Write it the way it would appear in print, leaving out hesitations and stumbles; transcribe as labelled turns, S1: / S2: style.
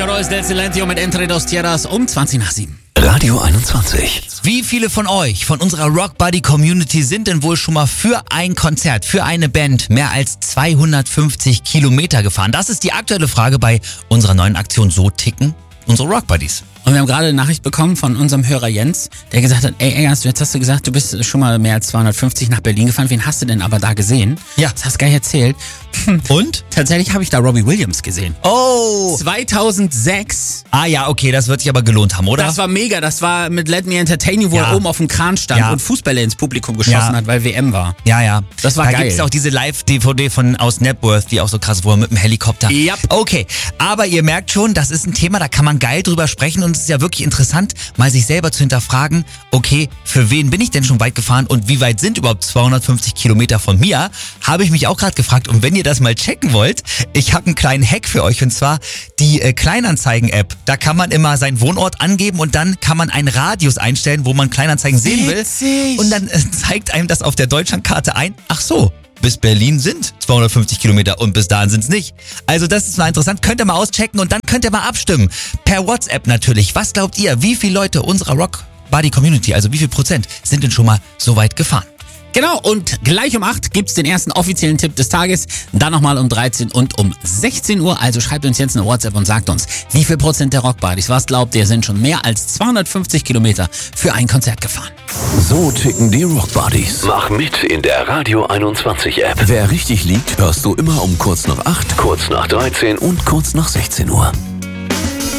S1: Royce del Silencio mit Entre dos Tierras um 7:20.
S2: Radio 21.
S3: Wie viele von euch, von unserer Rock Buddy Community sind denn wohl schon mal für ein Konzert, für eine Band mehr als 250 Kilometer gefahren? Das ist die aktuelle Frage bei unserer neuen Aktion So ticken unsere Rock Buddies.
S1: Und wir haben gerade eine Nachricht bekommen von unserem Hörer Jens, der gesagt hat, ey Ernst, jetzt hast du gesagt, du bist schon mal mehr als 250 nach Berlin gefahren. Wen hast du denn aber da gesehen?
S3: Ja.
S1: Das hast du gar nicht erzählt.
S3: Und?
S1: Tatsächlich habe ich da Robbie Williams gesehen.
S3: Oh!
S1: 2006.
S3: Ah ja, okay, das wird sich aber gelohnt haben, oder?
S1: Das war mega. Das war mit Let Me Entertain You, wo er oben auf dem Kran stand und Fußbälle ins Publikum geschossen hat, weil WM war.
S3: Ja, ja.
S1: Das war
S3: geil.
S1: geil.
S3: Da gibt es auch diese Live-DVD aus Napworth, die auch so krass war mit dem Helikopter.
S1: Yep.
S3: Okay, aber ihr merkt schon, das ist ein Thema, da kann man geil drüber sprechen und es ist ja wirklich interessant, mal sich selber zu hinterfragen, okay, für wen bin ich denn schon weit gefahren und wie weit sind überhaupt 250 Kilometer von mir? Habe ich mich auch gerade gefragt. Und wenn ihr das mal checken wollt, ich habe einen kleinen Hack für euch und zwar die Kleinanzeigen-App. Da kann man immer seinen Wohnort angeben und dann kann man einen Radius einstellen, wo man Kleinanzeigen sehen will. Und dann zeigt einem das auf der Deutschlandkarte ein. Ach so, bis Berlin sind 250 Kilometer und bis dahin sind es nicht. Also das ist mal interessant. Könnt ihr mal auschecken und dann könnt ihr mal abstimmen. Per WhatsApp natürlich. Was glaubt ihr, wie viele Leute unserer Rock Buddy Community, also wie viel Prozent, sind denn schon mal so weit gefahren?
S1: Genau, und gleich um 8 gibt's den ersten offiziellen Tipp des Tages, dann nochmal um 13 und um 16 Uhr. Also schreibt uns jetzt eine WhatsApp und sagt uns, wie viel Prozent der Rockbuddies, was glaubt ihr, sind schon mehr als 250 Kilometer für ein Konzert gefahren?
S2: So ticken die Rock Buddies.
S4: Mach mit in der Radio 21 App.
S2: Wer richtig liegt, hörst du immer um kurz nach 8, kurz nach 13 und kurz nach 16 Uhr.